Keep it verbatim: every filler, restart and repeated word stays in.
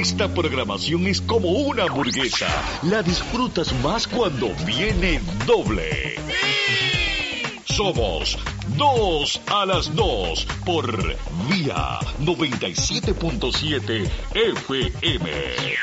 Esta programación es como una hamburguesa. La disfrutas más cuando viene doble. Somos dos a las dos por Vía noventa y siete punto siete F M.